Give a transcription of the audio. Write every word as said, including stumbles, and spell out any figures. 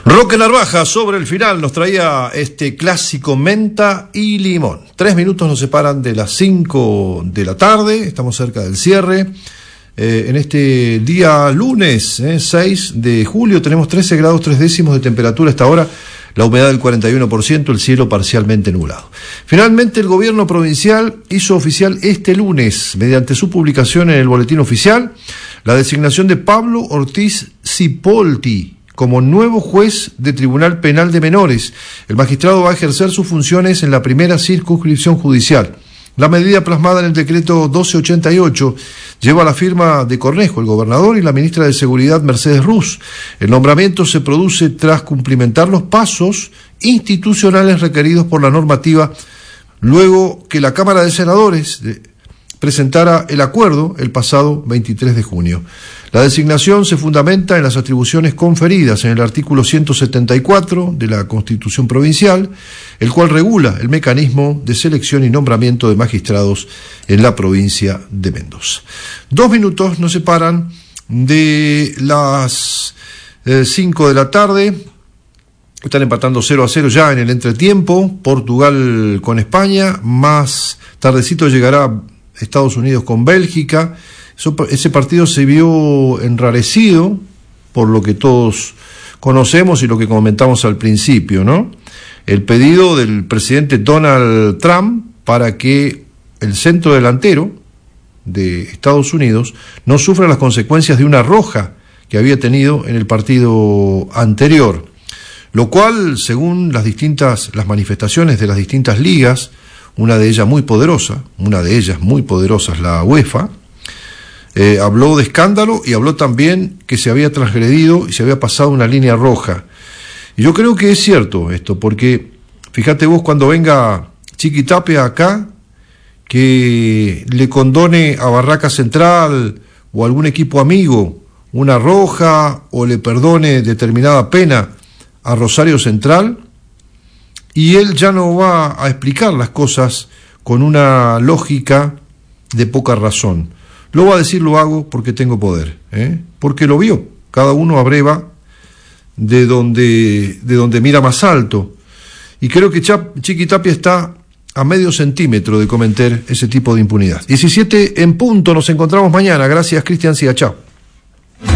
Roque Narvaja sobre el final nos traía este clásico menta y limón. Tres minutos nos separan de las cinco de la tarde, estamos cerca del cierre. Eh, en este día lunes, eh, seis de julio, tenemos trece grados tres décimos de temperatura hasta ahora, la humedad del cuarenta y uno por ciento, el cielo parcialmente nublado. Finalmente, el gobierno provincial hizo oficial este lunes, mediante su publicación en el boletín oficial, la designación de Pablo Ortiz Cipolti como nuevo juez de Tribunal Penal de Menores. El magistrado va a ejercer sus funciones en la primera circunscripción judicial. La medida plasmada en el decreto doce ochenta y ocho lleva la firma de Cornejo, el gobernador, y la ministra de Seguridad, Mercedes Ruz. El nombramiento se produce tras cumplimentar los pasos institucionales requeridos por la normativa, luego que la Cámara de Senadores presentara el acuerdo el pasado veintitrés de junio. La designación se fundamenta en las atribuciones conferidas en el artículo ciento setenta y cuatro de la Constitución Provincial, el cual regula el mecanismo de selección y nombramiento de magistrados en la provincia de Mendoza. Dos minutos nos separan de las eh, cinco de la tarde. Están empatando cero a cero ya en el entretiempo, Portugal con España, más tardecito llegará Estados Unidos con Bélgica. Eso, ese partido se vio enrarecido por lo que todos conocemos y lo que comentamos al principio, ¿no? El pedido del presidente Donald Trump para que el centro delantero de Estados Unidos no sufra las consecuencias de una roja que había tenido en el partido anterior, lo cual, según las distintas las manifestaciones de las distintas ligas, una de ellas muy poderosa, una de ellas muy poderosa es la UEFA, eh, habló de escándalo y habló también que se había transgredido y se había pasado una línea roja. Y yo creo que es cierto esto, porque fíjate vos cuando venga Chiqui Tapia acá, que le condone a Barraca Central o algún equipo amigo una roja o le perdone determinada pena a Rosario Central, y él ya no va a explicar las cosas con una lógica de poca razón. Lo va a decir, lo hago porque tengo poder, ¿eh? Porque lo vio. Cada uno abreva de donde, de donde mira más alto. Y creo que Chiqui Tapia está a medio centímetro de cometer ese tipo de impunidad. diecisiete en punto, nos encontramos mañana. Gracias, Cristian Cía. Chao.